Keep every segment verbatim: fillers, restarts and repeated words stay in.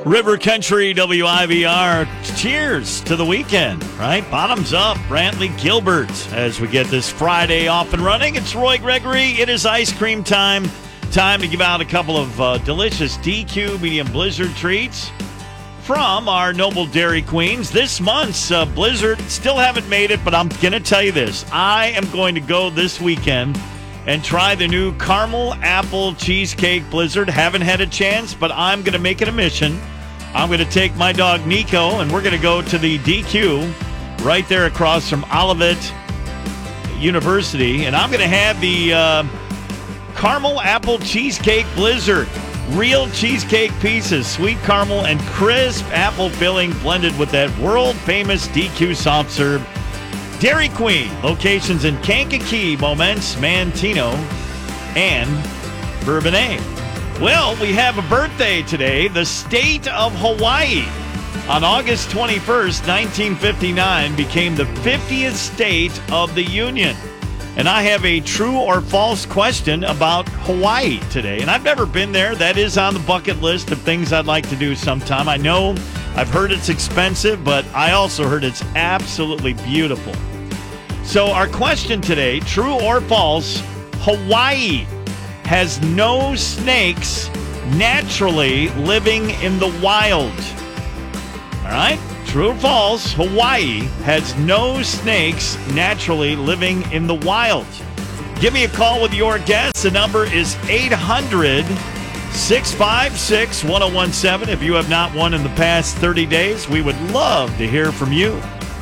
River Country W I V R. Cheers to the weekend, right? Bottoms up, Brantley Gilbert. As we get this Friday off and running, it's Roy Gregory. It is ice cream time. Time to give out a couple of uh, delicious D Q medium blizzard treats from our noble Dairy Queens. This month's uh, blizzard, still haven't made it, but I'm going to tell you this. I am going to go this weekend and try the new caramel apple cheesecake blizzard. Haven't had a chance, but I'm going to make it a mission. I'm going to take my dog Nico, and we're going to go to the D Q right there across from Olivet University, and I'm going to have the uh, caramel apple cheesecake blizzard. Real cheesecake pieces, sweet caramel and crisp apple filling blended with that world-famous D Q soft serve. Dairy Queen, locations in Kankakee, Momence, Manteno, and Bourbonnais. Well, we have a birthday today. The state of Hawaii, on August twenty-first, nineteen fifty-nine, became the fiftieth state of the Union. And I have a true or false question about Hawaii today. And I've never been there. That is on the bucket list of things I'd like to do sometime. I know I've heard it's expensive, but I also heard it's absolutely beautiful. So our question today, true or false, Hawaii has no snakes naturally living in the wild. All right? True or false, Hawaii has no snakes naturally living in the wild. Give me a call with your guess. The number is eight hundred, six five six, one oh one seven. If you have not won in the past thirty days, we would love to hear from you.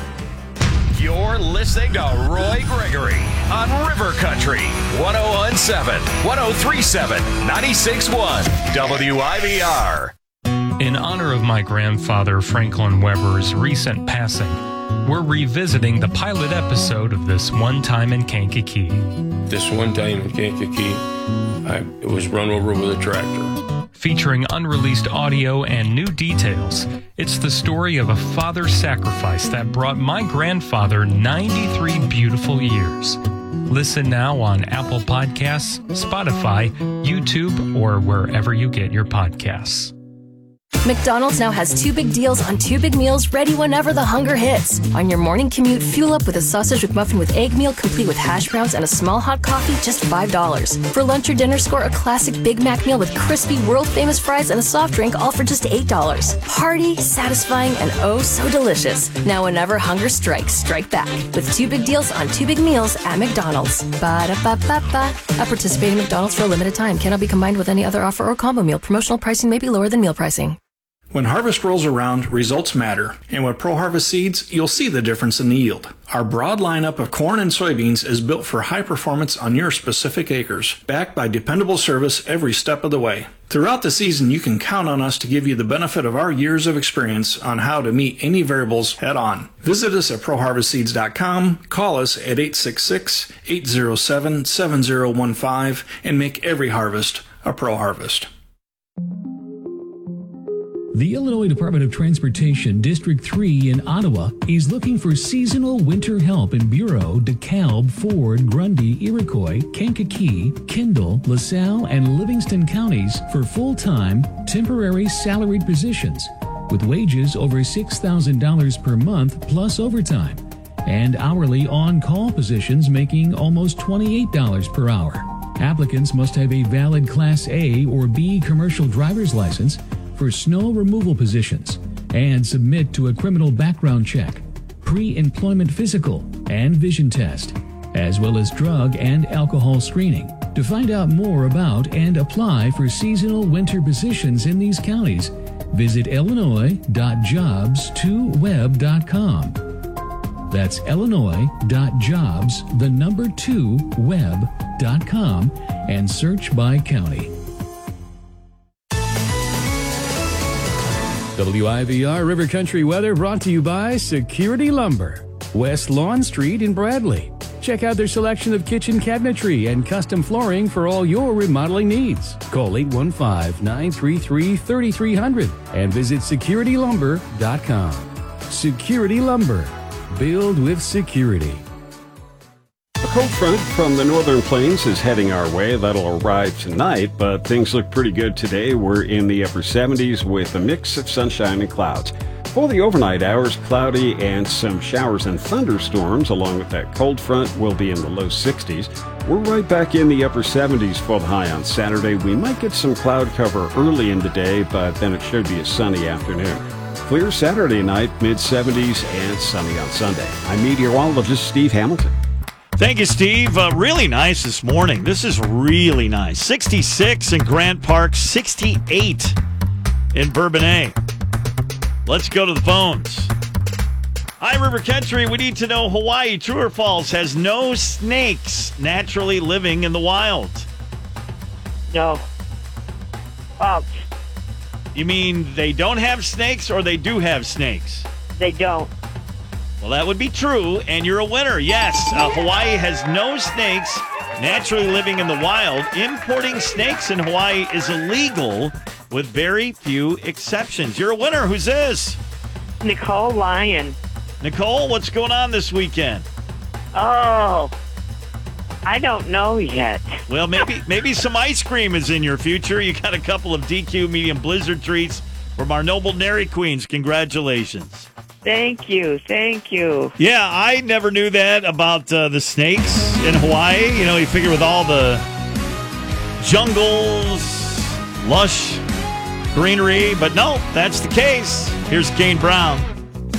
You're listening to Roy Gregory on River Country, one oh one seven, one oh three seven, ninety-six one W I V R. In honor of my grandfather, Franklin Weber's recent passing, we're revisiting the pilot episode of This One Time in Kankakee. This one time in Kankakee, I was run over with a tractor. Featuring unreleased audio and new details, it's the story of a father's sacrifice that brought my grandfather ninety-three beautiful years. Listen now on Apple Podcasts, Spotify, YouTube, or wherever you get your podcasts. McDonald's now has two big deals on two big meals ready whenever the hunger hits. On your morning commute, fuel up with a sausage McMuffin with egg meal complete with hash browns and a small hot coffee, just five dollars. For lunch or dinner, score a classic Big Mac meal with crispy, world-famous fries and a soft drink, all for just eight dollars. Hearty, satisfying, and oh so delicious. Now whenever hunger strikes, strike back with two big deals on two big meals at McDonald's. Ba-da-ba-ba-ba. At participating McDonald's for a limited time. Cannot be combined with any other offer or combo meal. Promotional pricing may be lower than meal pricing. When harvest rolls around, results matter, and with Pro Harvest seeds, you'll see the difference in the yield. Our broad lineup of corn and soybeans is built for high performance on your specific acres, backed by dependable service every step of the way. Throughout the season, you can count on us to give you the benefit of our years of experience on how to meet any variables head on. Visit us at pro harvest seeds dot com, call us at eight six six, eight oh seven, seven oh one five, and make every harvest a Pro Harvest. The Illinois Department of Transportation District three in Ottawa is looking for seasonal winter help in Bureau, DeKalb, Ford, Grundy, Iroquois, Kankakee, Kendall, LaSalle, and Livingston counties for full-time, temporary salaried positions with wages over six thousand dollars per month plus overtime, and hourly on-call positions making almost twenty-eight dollars per hour. Applicants must have a valid Class A or B commercial driver's license for snow removal positions and submit to a criminal background check, pre-employment physical, and vision test, as well as drug and alcohol screening. To find out more about and apply for seasonal winter positions in these counties, visit illinois dot jobs two web dot com. That's illinois dot jobs, the number two, web dot com, and search by county. W I V R River Country weather brought to you by Security Lumber, West Lawn Street in Bradley. Check out their selection of kitchen cabinetry and custom flooring for all your remodeling needs. Call eight one five, nine three three, three three zero zero and visit security lumber dot com. Security Lumber. Build with security. cold front from the northern plains is heading our way. That'll arrive tonight, but things look pretty good today. We're in the upper seventies with a mix of sunshine and clouds. For the overnight hours, cloudy and some showers and thunderstorms along with that cold front will be in the low sixties. We're right back in the upper seventies for the high on Saturday. We might get some cloud cover early in the day, but then it should be a sunny afternoon. Clear Saturday night, mid seventies, and sunny on Sunday. I'm meteorologist Steve Hamilton. Thank you, Steve. Uh, really nice this morning. This is really nice. sixty-six in Grant Park, sixty-eight in Bourbonnais. Let's go to the phones. Hi, River Country. We need to know Hawaii, true or false, has no snakes naturally living in the wild. No. False. You mean they don't have snakes or they do have snakes? They don't. Well, that would be true, and you're a winner. Yes, uh, Hawaii has no snakes naturally living in the wild. Importing snakes in Hawaii is illegal with very few exceptions. You're a winner. Who's this? Nicole Lyon. Nicole, what's going on this weekend? Oh, I don't know yet. Well, maybe maybe some ice cream is in your future. You got a couple of D Q medium blizzard treats from our noble Dairy Queens. Congratulations. Thank you. Thank you. Yeah, I never knew that about uh, the snakes in Hawaii. You know, you figure with all the jungles, lush greenery, but no, that's the case. Here's Kane Brown.